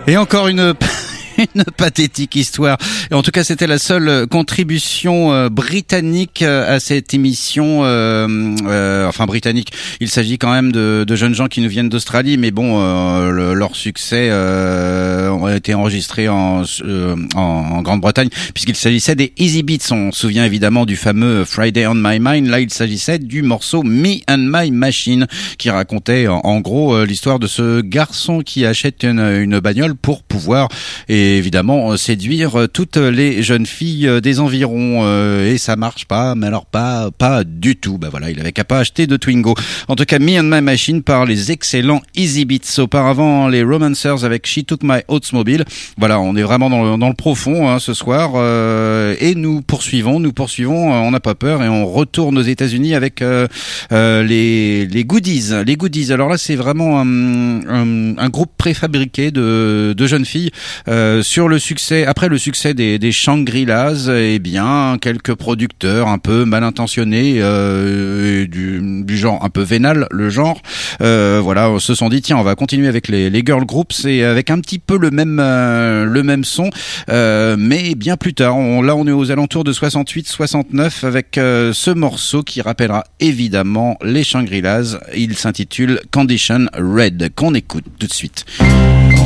Et encore une pathétique histoire. Et en tout cas, c'était la seule contribution britannique à cette émission. Enfin, britannique. Il s'agit quand même de jeunes gens qui nous viennent d'Australie, mais bon, leur succès a été enregistré en Grande-Bretagne, puisqu'il s'agissait des Easy Beats. On se souvient évidemment du fameux Friday on My Mind. Là, il s'agissait du morceau Me and My Machine, qui racontait en gros l'histoire de ce garçon qui achète une bagnole pour pouvoir et évidemment séduire toutes les jeunes filles des environs, et ça marche pas, mais alors pas du tout. Bah voilà, il avait qu'à pas acheter de Twingo. En tout cas, Me and My Machine par les excellents Easy Beats. Auparavant, les Romancers avec She Took My Oldsmobile. Voilà, on est vraiment dans le profond ce soir, et nous poursuivons, on n'a pas peur et on retourne aux États-Unis avec les Goodies. Les Goodies. Alors là, c'est vraiment un groupe préfabriqué de jeunes filles. Sur le succès, après le succès des Shangri-Las, eh bien, quelques producteurs un peu mal intentionnés, du genre un peu vénal, le genre, voilà, se sont dit tiens, on va continuer avec les girl groups et avec un petit peu le même son, mais bien plus tard. Là, on est aux alentours de 68-69 avec ce morceau qui rappellera évidemment les Shangri-Las. Il s'intitule Condition Red, qu'on écoute tout de suite.